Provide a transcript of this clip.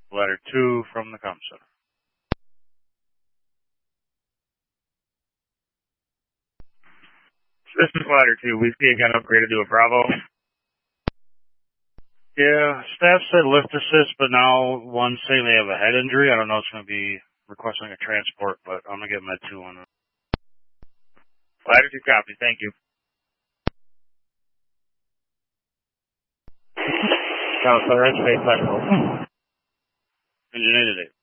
Ladder 2 from the comm center. This is Ladder 2. We see again upgraded to a Bravo. Yeah, staff said lift assist, but now one's saying they have a head injury. I don't know if it's going to be requesting a transport, but I'm going to get Med 2 on it. Ladder 2 copy. Thank you. Counselor, Space Medical. Engine 8 at 8.